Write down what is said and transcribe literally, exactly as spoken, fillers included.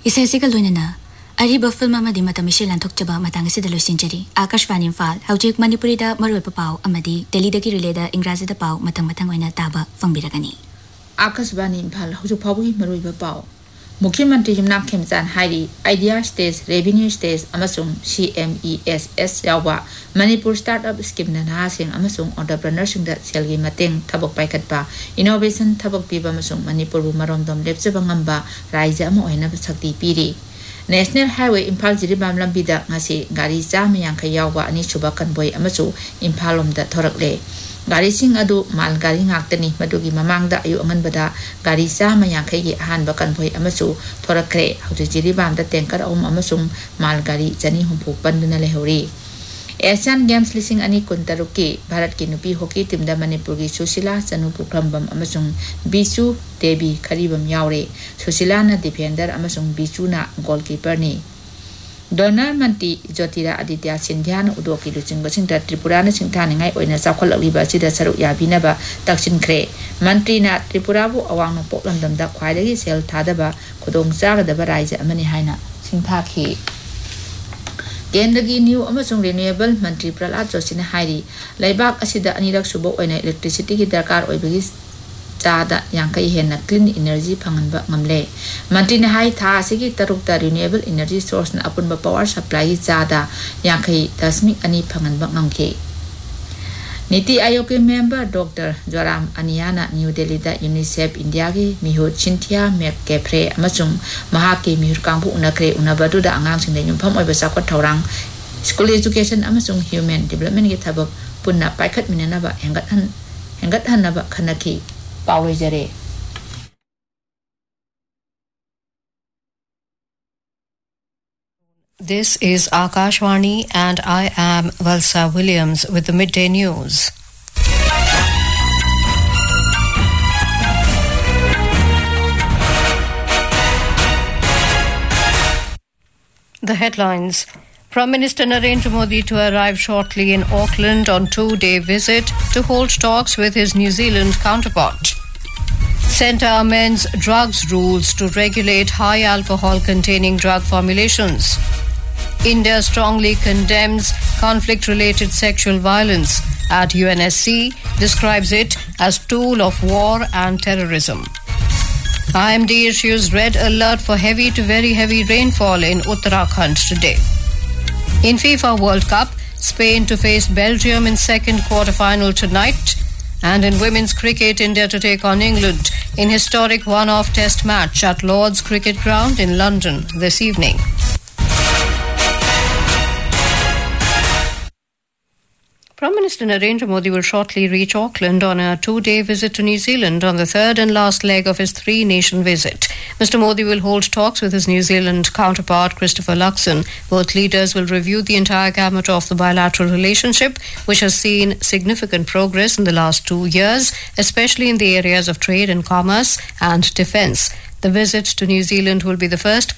Isasigal Lunana, Ariba film Amadi Matamichel and Tokchaba Matangasi de Lucinjeri, Akashvan in Fal, Haujik Manipurida, Marupa Pau, Amadi, Delidaki Releda, Ingrazi the Pau, Matamatangana Taba, Fambiragani. Akashvan in Pal, Hujupawi, Marupa Pau. Mukhyamantri Yumnak Khemchan Hairi, Idea States, Revenue States, Amasung, C M E S S Yawa, Manipur Startup Scheme Nanasing, Amasung, Entrepreneurship that Selgi Mateng, Tabok Paikatpa, Innovation Tabok Piba Masung, Manipur Marondom, Lepsabangamba, Raisa Moena Sakti Piri. National Highway Impal Jiribam Lambida, Nasi, Gari Zamiang Kayawa, Anishubakan Boy Amasu, Impalum that Torakle. Gari sing adu mal gari ngaktani madugi mamangda ayu angan bada gari sa mayang kay ahan bakan boy amasu thorakre hauju jiribam da tengkar om amasung mal gari jani humpu panduna lehori Asian Games lising ani kuntaruki Bharat ki nupi hockey team da Manipur gi Susila Chanu Pukrambam amasung Bisu Devi Karibam yaure Susila na defender amasung Bisu na goalkeeper ni Donor Manti Jotira Aditya Sindhyan Udoki Lucing Basingta Tripura Singtani Ngai Oina Sakol Liba Sida Saru Yabinaba Taksin Kre Mantri na Tripurabu Awang no Portland da Kwai Sel Tadaba Kudong Saga da Baraisa Amani Haina Singtaki Gendagi New Amazon Renewable Mantri Pralat Josina Hairi Laibak Asida Anirak Subo Oina Electricity Dakar Oibigis Jada Yankai Hena Clean Energy Panganba Mamle. Mantina Hai Tha Sigi Tarukta Renewable Energy Source na Apunba Power Supply Jada Yankai Tasmik Ani Panganba Ngamke. Niti Ayoke member Doctor Joram Aniana New Delhi da UNICEF India ki Miho Chinthia Mekepre Amasung Mahaki Mihur Kampu Unakre Unabadu da Angang Sing Nyum Pham Oi Basa Kwat Thaurang School Education Amasung Human Development ki Thabak Punna Paikat Minana ba Hengat Han Hengat Han ba Khanaki Paulo Jare. This is Akashwani and I am Valsa Williams with the midday news. The headlines. Prime Minister Narendra Modi to arrive shortly in Auckland on two-day visit to hold talks with his New Zealand counterpart. Centre amends drugs rules to regulate high alcohol-containing drug formulations. India strongly condemns conflict-related sexual violence at U N S C, describes it as tool of war and terrorism. I M D issues red alert for heavy to very heavy rainfall in Uttarakhand today. In FIFA World Cup, Spain to face Belgium in second quarter-final tonight. And in women's cricket, India to take on England in historic one-off test match at Lord's Cricket Ground in London this evening. Prime Minister Narendra Modi will shortly reach Auckland on a two-day visit to New Zealand on the third and last leg of his three-nation visit. Mister Modi will hold talks with his New Zealand counterpart Christopher Luxon. Both leaders will review the entire gamut of the bilateral relationship, which has seen significant progress in the last two years, especially in the areas of trade and commerce and defence. The visit to New Zealand will be the first